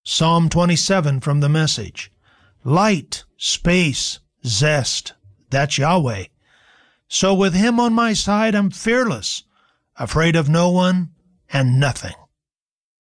Psalm 27 from the Message. Light, space, zest. That's Yahweh. So with him on my side, I'm fearless, afraid of no one and nothing.